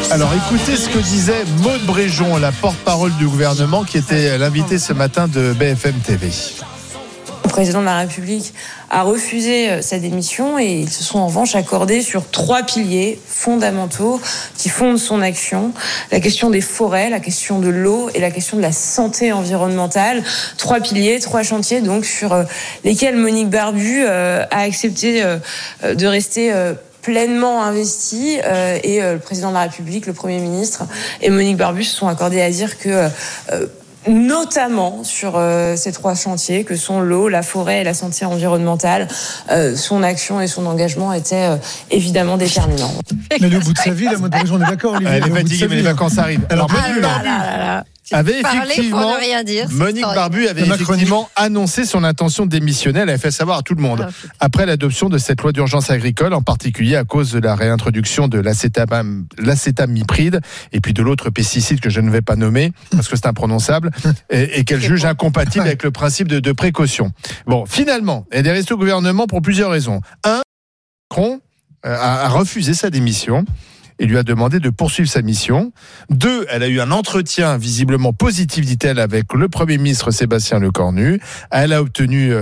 Alors écoutez ce que disait Maude Bréjon, la porte-parole du gouvernement, qui était l'invitée ce matin de BFM TV. Le président de la République a refusé sa démission et ils se sont en revanche accordés sur 3 piliers fondamentaux qui fondent son action. La question des forêts, la question de l'eau et la question de la santé environnementale. 3 piliers, 3 chantiers donc sur lesquels Monique Barbu a accepté de rester pleinement investi et le président de la République, le Premier ministre et Monique Barbu se sont accordés à dire que notamment sur ces 3 chantiers que sont l'eau, la forêt et la santé environnementale, son action et son engagement étaient évidemment déterminants. Mais au bout de sa vie, la Maude Bréjon, on est d'accord, Olivier. Elle est fatiguée, mais les vacances arrivent. Alors, Monique Barbu avait effectivement, Monique Barbu avait effectivement annoncé son intention de démissionner. Elle avait fait savoir à tout le monde après l'adoption de cette loi d'urgence agricole, en particulier à cause de la réintroduction de l'acétamipride et puis de l'autre pesticide que je ne vais pas nommer parce que c'est imprononçable et qu'elle juge incompatible avec le principe de précaution. Bon, finalement, elle est restée au gouvernement pour plusieurs raisons. Macron a refusé sa démission et lui a demandé de poursuivre sa mission. 2, elle a eu un entretien visiblement positif, dit-elle, avec le Premier ministre Sébastien Lecornu. Elle a obtenu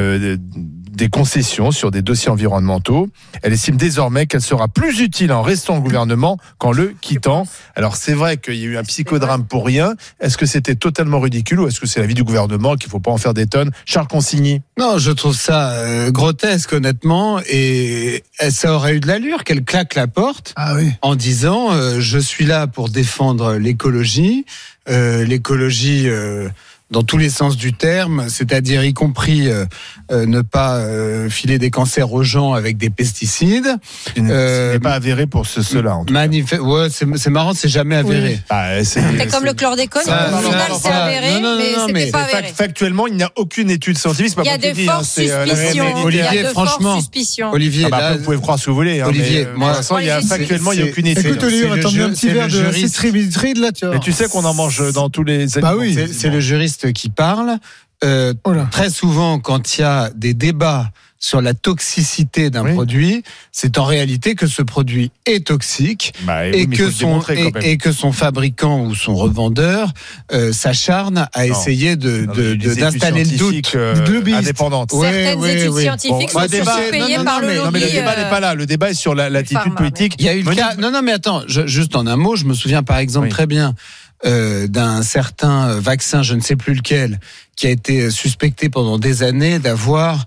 des concessions sur des dossiers environnementaux. Elle estime désormais qu'elle sera plus utile en restant au gouvernement qu'en le quittant. Alors c'est vrai qu'il y a eu un psychodrame pour rien. Est-ce que c'était totalement ridicule ou est-ce que c'est l'avis du gouvernement qu'il ne faut pas en faire des tonnes? Charles Consigny. Non, je trouve ça grotesque honnêtement et ça aurait eu de l'allure qu'elle claque la porte en disant je suis là pour défendre l'écologie. L'écologie dans tous les sens du terme, c'est-à-dire y compris ne pas filer des cancers aux gens avec des pesticides. Ce n'est pas avéré pour cela. En tout cas. Ouais, c'est marrant, c'est jamais avéré. Oui. C'est comme le chlordécone, au final c'est avéré, mais c'était pas avéré. Factuellement, il n'y a aucune étude scientifique. Il y a de fortes suspicions. Olivier, franchement, Olivier, là, vous pouvez croire ce que vous voulez. Olivier, moi, factuellement, il n'y a aucune étude. Écoute, Olivier, on va t'emmener un petit verre de citribitride là, tu vois. Mais tu sais qu'on en mange dans tous les. Bah oui, c'est le juriste qui parle. Très souvent, quand il y a des débats sur la toxicité d'un produit, c'est en réalité que ce produit est toxique et que son fabricant ou son revendeur s'acharne à essayer d'installer le doute. Indépendante. Certaines études scientifiques sont payées par le lobby. Non, mais le débat n'est pas là. Le débat est sur l'attitude politique. Il y a eu le cas. Non, mais attends. Juste en un mot, je me souviens par exemple très bien d'un certain vaccin, je ne sais plus lequel, qui a été suspecté pendant des années d'avoir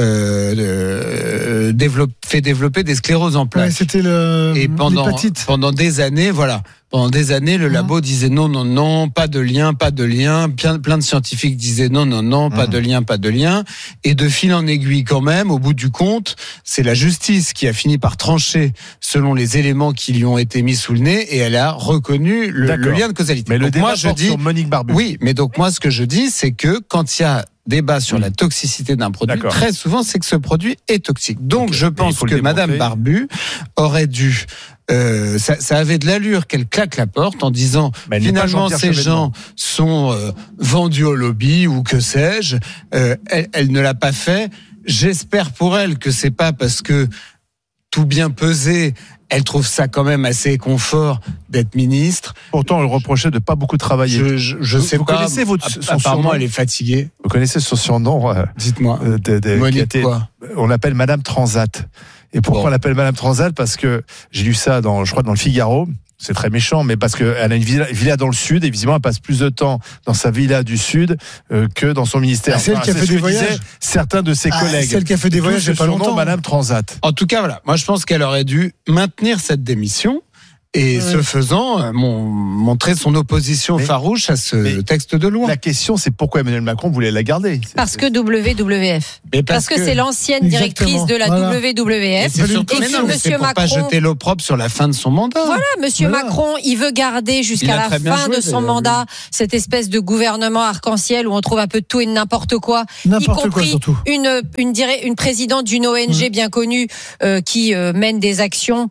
fait développer des scléroses en plaques. C'était l'hépatite. Pendant des années, le labo disait non, pas de lien. Plein de scientifiques disaient non, pas de lien. Et de fil en aiguille quand même, au bout du compte, c'est la justice qui a fini par trancher selon les éléments qui lui ont été mis sous le nez et elle a reconnu le lien de causalité. Mais le débat sur Monique Barbu. Oui, mais donc moi ce que je dis, c'est que quand il y a débat sur la toxicité d'un produit, très souvent c'est que ce produit est toxique. Donc je pense que Madame Barbu aurait dû ça avait de l'allure qu'elle claque la porte en disant finalement ces gens sont vendus au lobby ou que sais-je. Elle ne l'a pas fait. J'espère pour elle que c'est pas parce que tout bien pesé, elle trouve ça quand même assez confort d'être ministre. Pourtant, elle reprochait de pas beaucoup travailler. Je sais pas. Vous connaissez son apparemment, surnom. Elle est fatiguée. Vous connaissez son surnom? Dites-moi. Monique quoi? On l'appelle Madame Transat. Et pourquoi on l'appelle Madame Transat? Parce que j'ai lu ça dans le Figaro. C'est très méchant, mais parce qu'elle a une villa dans le sud et visiblement elle passe plus de temps dans sa villa du sud que dans son ministère. Celle qui a fait des voyages. Certains de ses collègues. Celle qui a fait des voyages il n'y a pas longtemps. Madame Transat. En tout cas, voilà. Moi, je pense qu'elle aurait dû maintenir cette démission. Et ce faisant, montrer son opposition farouche à ce texte de loi. La question, c'est pourquoi Emmanuel Macron voulait la garder. Parce que WWF. Parce que c'est l'ancienne directrice de la WWF. Et que Monsieur Macron. Pas jeter l'opprobre sur la fin de son mandat. Voilà, Monsieur Macron, il veut garder jusqu'à la fin de son mandat cette espèce de gouvernement arc-en-ciel où on trouve un peu de tout et de n'importe quoi. Y compris une présidente d'une ONG bien connue qui mène des actions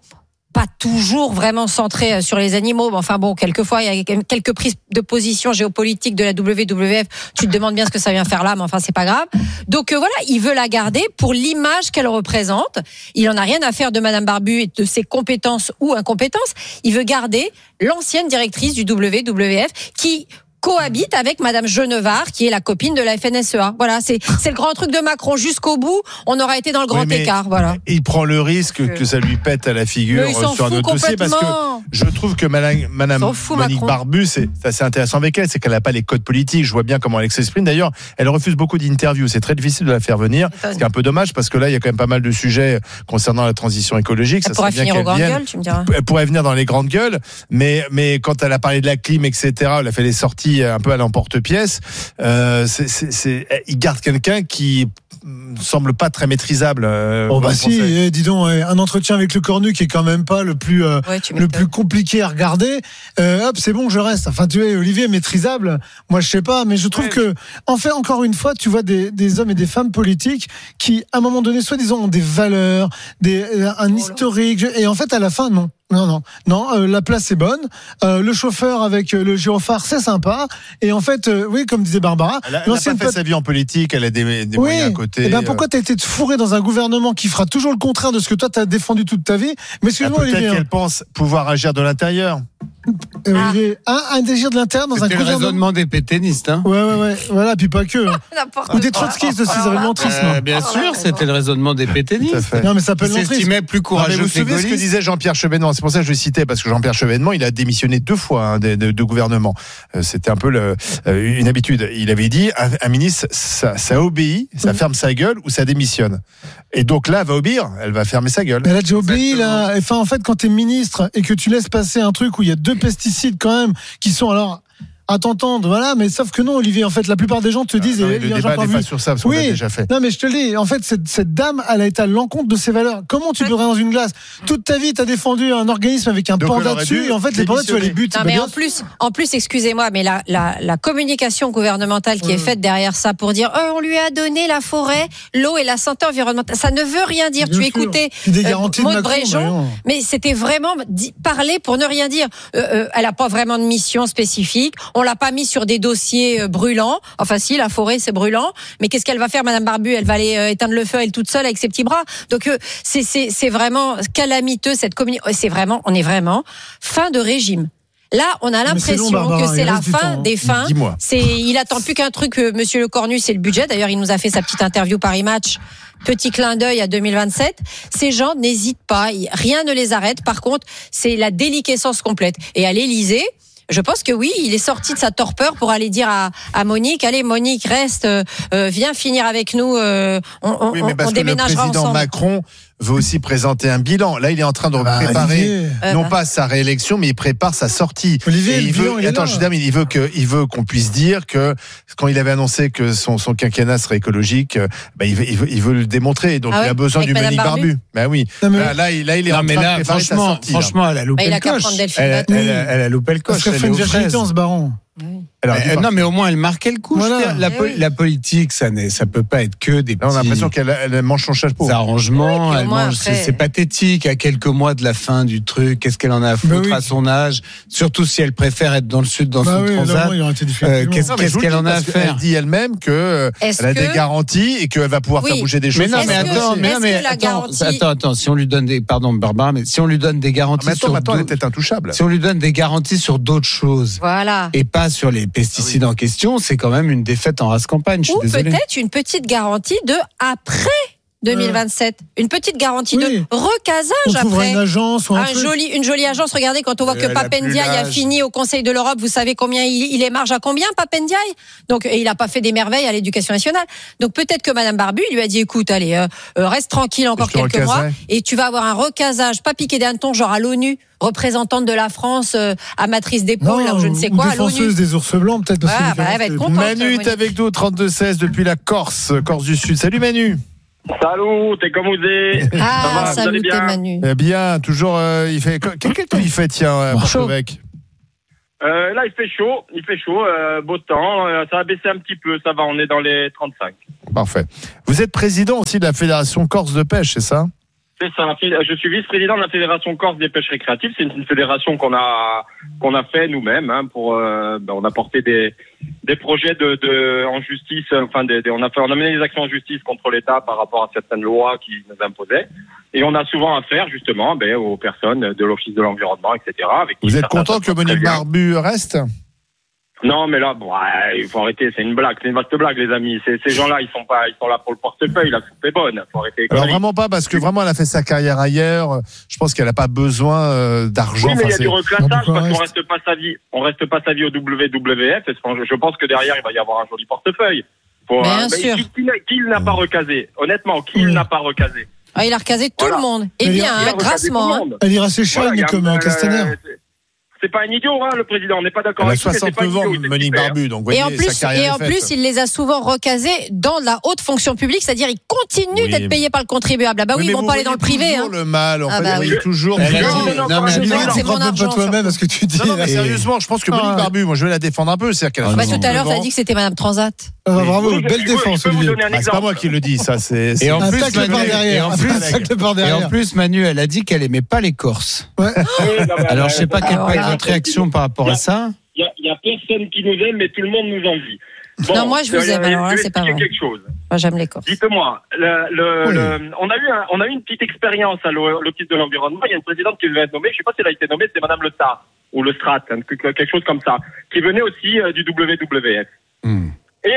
pas toujours vraiment centré sur les animaux, mais enfin bon, quelquefois il y a quelques prises de position géopolitiques de la WWF. Tu te demandes bien ce que ça vient faire là, mais enfin c'est pas grave. Donc voilà, il veut la garder pour l'image qu'elle représente. Il en a rien à faire de Madame Barbu et de ses compétences ou incompétences. Il veut garder l'ancienne directrice du WWF qui cohabite avec Madame Genevard, qui est la copine de la FNSEA. Voilà, c'est le grand truc de Macron. Jusqu'au bout, on aura été dans le grand écart. Voilà. Il prend le risque que ça lui pète à la figure sur un autre dossier, parce que je trouve que Madame Monique Barbu, c'est assez intéressant avec elle, c'est qu'elle n'a pas les codes politiques. Je vois bien comment elle s'exprime. D'ailleurs, elle refuse beaucoup d'interviews. C'est très difficile de la faire venir, ce qui est un peu dommage, parce que là, il y a quand même pas mal de sujets concernant la transition écologique. Elle pourrait finir aux grandes gueules, tu me diras. Elle pourrait venir dans les grandes gueules, mais quand elle a parlé de la clim, etc., elle a fait des sorties un peu à l'emporte-pièce. Il garde quelqu'un qui semble pas très maîtrisable. Dis donc, un entretien avec le Cornu qui est quand même pas le plus compliqué à regarder. C'est bon, je reste. Enfin, tu es Olivier maîtrisable. Moi, je sais pas, mais je trouve que, en fait, encore une fois, tu vois des hommes et des femmes politiques qui, à un moment donné, soi-disant, ont des valeurs, un historique, et en fait, à la fin, non. Non, la place est bonne. Le chauffeur avec le gyrophare, c'est sympa. Et en fait, oui, comme disait Barbara, elle a pas fait sa vie en politique, elle a des moyens à côté. Et ben pourquoi t'as été fourré dans un gouvernement qui fera toujours le contraire de ce que toi t'as défendu toute ta vie? Mais excuse-moi, Olivier. Peut-être qu'elle pense pouvoir agir de l'intérieur. Un désir de l'interne dans un gouvernement. C'était le raisonnement des pétainistes, hein. Ouais, voilà, puis pas que. Ou des trotskistes aussi, ça s'appelle l'entrisme. Bien sûr, c'était le raisonnement des pétainistes. Non, mais ça s'appelle l'entrisme. Ils s'estimaient plus courageux. Vous vous souvenez ce que disait Jean-Pierre Chevènement? C'est pour ça que je le citais, parce que Jean-Pierre Chevènement, il a démissionné 2 fois de gouvernement. C'était un peu une habitude. Il avait dit, un ministre, ça obéit, ça ferme sa gueule ou ça démissionne. Et donc là, elle va obéir, elle va fermer sa gueule. Elle a déjà obéi, là. Enfin, en fait, quand t'es ministre et que tu laisses passer un truc où il y a 2 pesticides quand même qui sont alors à t'entendre, voilà, mais sauf que non, Olivier, en fait, la plupart des gens te disent. Le débat n'est pas sur ça, parce qu'on l'a déjà fait. Non, mais je te le dis, en fait, cette dame, elle a été à l'encontre de ses valeurs. Comment tu peux rentrer dans une glace? Toute ta vie, t'as défendu un organisme avec un panda dessus, et en fait, les pandas, tu vas les buter. Non, mais en plus, excusez-moi, mais la communication gouvernementale qui est faite derrière ça pour dire, on lui a donné la forêt, l'eau et la santé environnementale, ça ne veut rien dire. Tu écoutais Maud Bréjon, mais c'était vraiment parler pour ne rien dire. Elle a pas vraiment de mission spécifique. On l'a pas mis sur des dossiers brûlants. Enfin, si, la forêt, c'est brûlant. Mais qu'est-ce qu'elle va faire, Madame Barbu? Elle va aller éteindre le feu, elle toute seule, avec ses petits bras. Donc, c'est vraiment calamiteux, cette communication. On est vraiment fin de régime. Là, on a l'impression que c'est la fin des fins. Il attend plus qu'un truc, Monsieur Le Cornu, c'est le budget. D'ailleurs, il nous a fait sa petite interview Paris Match. Petit clin d'œil à 2027. Ces gens n'hésitent pas. Rien ne les arrête. Par contre, c'est la déliquescence complète. Et à l'Élysée, je pense que oui, il est sorti de sa torpeur pour aller dire à Monique, allez Monique, reste, viens finir avec nous, on déménagera ensemble. Le président Macron veut aussi présenter un bilan. Là, il est en train de préparer, non pas sa réélection, mais il prépare sa sortie. Olivier, il veut qu'on puisse dire que quand il avait annoncé que son quinquennat serait écologique, il veut le démontrer. Donc il a besoin du Monique Barbu. Ben oui. Là, il est en train de préparer sa sortie. Franchement, elle a loupé le coche. Elle a loupé le coche. Elle fait une virginité, ce baron. Alors, non, mais au moins elle marquait le coup. Voilà. La politique, ça peut pas être que des petits. On a l'impression qu'elle mange son chapeau. Arrangements, c'est pathétique. À quelques mois de la fin du truc, qu'est-ce qu'elle en a à foutre à son âge? Surtout si elle préfère être dans le sud, dans son transat. Qu'est-ce qu'elle en a à faire? Elle dit elle-même que elle a des garanties et qu'elle va pouvoir faire bouger des choses. Attends. Si on lui donne Barbara, mais si on lui donne des garanties sur elle est peut-être intouchable. Si on lui donne des garanties sur d'autres choses, et pas sur les pesticides en question, c'est quand même une défaite en race campagne. Ou peut-être une petite garantie de après 2027. Une petite garantie de recasage après. Une agence ou une jolie agence. Regardez, quand on voit que Pape Ndiaye a fini au Conseil de l'Europe, vous savez combien il est marge à combien, Pape Ndiaye? Donc, il n'a pas fait des merveilles à l'éducation nationale. Donc, peut-être que Madame Barbu lui a dit, écoute, allez, reste tranquille encore quelques mois et tu vas avoir un recasage, pas piqué d'un ton, genre à l'ONU, représentante de la France, amatrice d'épaule, ou je ne sais quoi, à l'ONU. Défenseuse des ours blancs, peut-être. Elle va être contente. Manu est avec nous, 32-16, depuis la Corse du Sud. Salut Manu. Salut, t'es comme vous êtes. Salut, t'es Manu. Eh bien, toujours, il fait. Quel temps il fait, tiens, Porto-Vec? Là, il fait chaud, beau temps. Ça a baissé un petit peu, ça va, on est dans les 35. Parfait. Vous êtes président aussi de la Fédération Corse de pêche, c'est ça? C'est ça. Je suis vice-président de la Fédération Corse des pêches récréatives. C'est une fédération qu'on a fait nous-mêmes. On a porté des projets en justice. Enfin, on a mené des actions en justice contre l'État par rapport à certaines lois qui nous imposaient. Et on a souvent affaire justement aux personnes de l'Office de l'environnement, etc. Vous êtes content que Monique Barbu reste ? Non, mais là, il faut arrêter. C'est une blague, c'est une vaste blague, les amis. Ces gens-là, ils sont là pour le portefeuille. La soupe est bonne. Faut arrêter. Alors vraiment pas, parce que vraiment, elle a fait sa carrière ailleurs. Je pense qu'elle n'a pas besoin d'argent. Oui, mais il y a du reclassage parce qu'on reste pas sa vie. On reste pas sa vie au WWF. Je pense que derrière, il va y avoir un joli portefeuille. Bien sûr. Qui n'a pas recasé? Honnêtement, qui n'a pas recasé? Ah, il a recasé tout le monde. Et bien, grassement. Elle ira s'échanger comme Castaner. C'est pas un idiot, le président. On n'est pas d'accord avec lui. Elle a 69 ans, Monique Barbu. Donc, voyez, en plus, il les a souvent recasés dans la haute fonction publique, c'est-à-dire ils continuent d'être payés par le contribuable. Ah bah oui, ils vont pas aller dans le privé. Toujours le mal, en fait. Vous voyez toujours. Non, mais c'est mon argent. Pas toi-même à ce que tu dis. Non, mais sérieusement, je pense que Monique Barbu, moi, je vais la défendre un peu. Tout à l'heure, tu as dit que c'était Madame Transat. Bravo, belle défense, Olivier. C'est pas moi qui le dis, ça. Et en plus, Manu, elle a dit qu'elle aimait pas les Corses. Alors, je sais pas quelle peut être votre réaction par rapport à ça. Il y a personne qui nous aime, mais tout le monde nous envie. Bon, non, moi je vous aime. Alors là, c'est pas vrai. Quelque chose. Moi, j'aime les Corses. Dites-moi, on a eu une petite expérience à l'Office de l'environnement. Il y a une présidente qui devait être nommée. Je sais pas si elle a été nommée. C'est Madame Le Star ou Le Strat, quelque chose comme ça, qui venait aussi du WWF. Et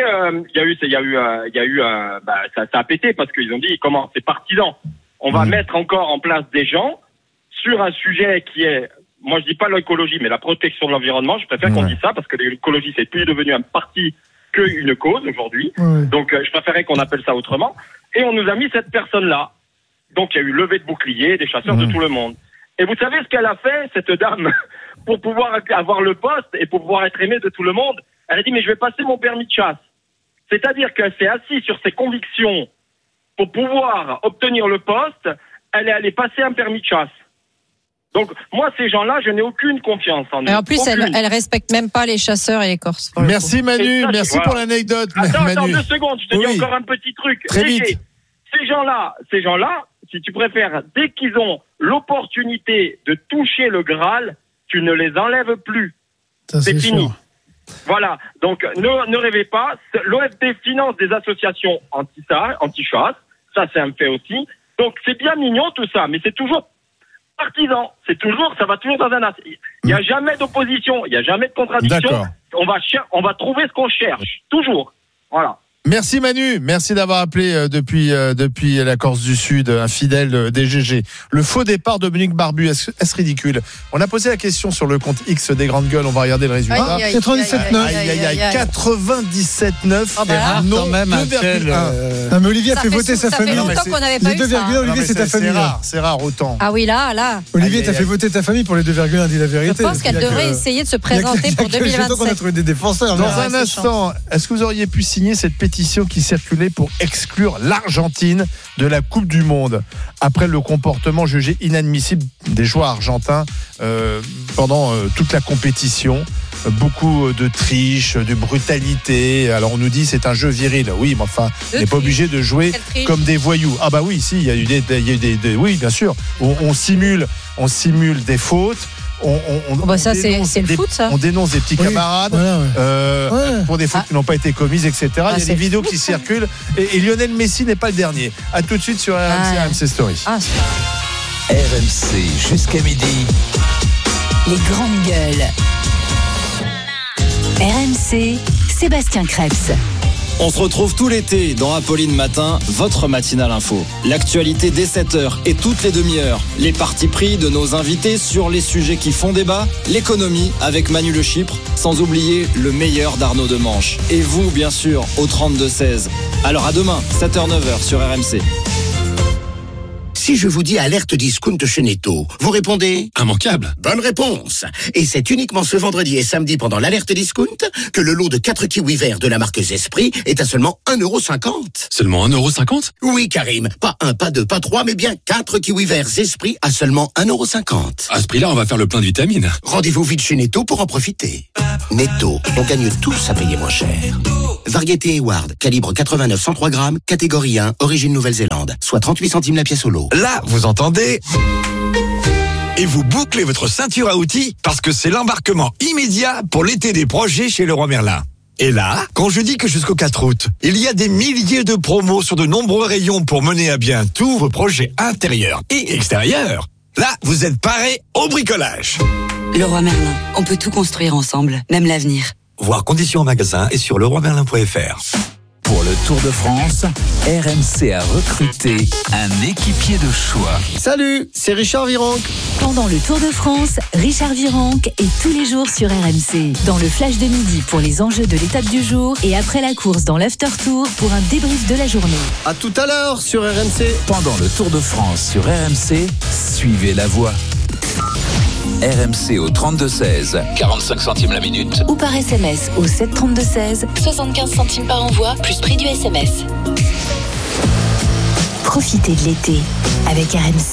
ça a pété parce qu'ils ont dit comment c'est partisan. On va mettre encore en place des gens sur un sujet qui est, moi je dis pas l'écologie, mais la protection de l'environnement. Je préfère qu'on dise ça parce que l'écologie c'est plus devenu un parti qu'une cause aujourd'hui. Donc je préférais qu'on appelle ça autrement. Et on nous a mis cette personne-là. Donc il y a eu levée de boucliers, des chasseurs de tout le monde. Et vous savez ce qu'elle a fait, cette dame, pour pouvoir avoir le poste et pour pouvoir être aimée de tout le monde? Elle a dit mais je vais passer mon permis de chasse. C'est-à-dire qu'elle s'est assise sur ses convictions pour pouvoir obtenir le poste. Elle est allée passer un permis de chasse. Donc, moi, ces gens-là, je n'ai aucune confiance en eux. Et en plus, elle respecte même pas les chasseurs et les Corses. Merci Manu, merci pour l'anecdote. Attends 2 secondes, je te dis encore un petit truc. Très vite. Ces gens-là, si tu préfères, dès qu'ils ont l'opportunité de toucher le Graal, tu ne les enlèves plus. C'est fini. Sûr. Voilà. Donc, ne rêvez pas. L'OFD finance des associations anti-chasse. Ça, c'est un fait aussi. Donc, c'est bien mignon tout ça, mais c'est toujours partisan. Ça va toujours dans un axe. Il n'y a jamais d'opposition, il n'y a jamais de contradiction. D'accord. On va trouver ce qu'on cherche. Toujours. Voilà. Merci Manu, merci d'avoir appelé depuis la Corse du Sud, un fidèle des GG. Le faux départ de Monique Barbu, est-ce ridicule? On a posé la question sur le compte X des Grandes Gueules, on va regarder le résultat. 97,9. 97,9. Non, même 2,1. Non, mais Olivier a fait voter sa famille. Ça fait longtemps qu'on n'avait pas eu ça. 2,1, Olivier, c'est ta famille. C'est rare autant. Ah oui, là. Olivier, t'as fait voter ta famille pour les 2,1, dis la vérité. Je pense qu'elle devrait essayer de se présenter pour 2027. On a trouvé des défenseurs. Dans un instant, est-ce que vous auriez pu signer cette pétition qui circulait pour exclure l'Argentine de la Coupe du Monde après le comportement jugé inadmissible des joueurs argentins pendant toute la compétition? Beaucoup de triche, de brutalité. Alors on nous dit c'est un jeu viril. Oui, mais enfin, on n'est pas obligé de jouer comme des voyous. Ah bah oui, si, il y a eu des oui, bien sûr. On simule des fautes. Ça c'est le foot, ça. On dénonce des petits camarades pour des fautes qui n'ont pas été commises, etc. Il y a des vidéos qui circulent et Lionel Messi n'est pas le dernier. À tout de suite sur RMC Story. RMC jusqu'à midi. Les grandes gueules. RMC, Sébastien Krebs. On se retrouve tout l'été dans Apolline Matin, votre matinale info. L'actualité dès 7h et toutes les demi-heures. Les partis pris de nos invités sur les sujets qui font débat. L'économie avec Manu Le Chypre, sans oublier le meilleur d'Arnaud Demanche. Et vous, bien sûr, au 32-16. Alors à demain, 7h-9h sur RMC. Si je vous dis alerte discount chez Netto, vous répondez immanquable. Bonne réponse. Et c'est uniquement ce vendredi et samedi pendant l'alerte discount que le lot de 4 kiwis verts de la marque Zespri est à seulement 1,50€. Seulement 1,50€? Oui, Karim. Pas 1, pas 2, pas 3, mais bien 4 kiwis verts Zespri à seulement 1,50€. À ce prix-là, on va faire le plein de vitamines. Rendez-vous vite chez Netto pour en profiter. Netto, on gagne tous à payer moins cher. Variété Hayward, calibre 89 103 grammes, catégorie 1, origine Nouvelle-Zélande, soit 38 centimes la pièce au lot. Là, vous entendez ? Et vous bouclez votre ceinture à outils parce que c'est l'embarquement immédiat pour l'été des projets chez Leroy Merlin. Et là, quand je dis que jusqu'au 4 août, il y a des milliers de promos sur de nombreux rayons pour mener à bien tous vos projets intérieurs et extérieurs, là, vous êtes parés au bricolage. Leroy Merlin, on peut tout construire ensemble, même l'avenir. Voir conditions en magasin et sur leroymerlin.fr. Pour le Tour de France, RMC a recruté un équipier de choix. Salut, c'est Richard Virenque. Pendant le Tour de France, Richard Virenque est tous les jours sur RMC. Dans le flash de midi pour les enjeux de l'étape du jour et après la course dans l'after tour pour un débrief de la journée. À tout à l'heure sur RMC. Pendant le Tour de France sur RMC, suivez la voie. RMC au 32-16, 45 centimes la minute. Ou par SMS au 732-16, 75 centimes par envoi, plus prix du SMS. Profitez de l'été avec RMC.